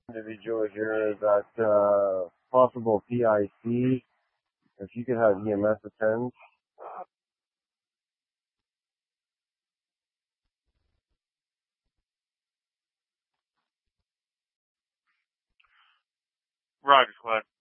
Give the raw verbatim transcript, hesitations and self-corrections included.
Individual here that uh, possible P I C, if you could have E M S attend. Roger, Squad.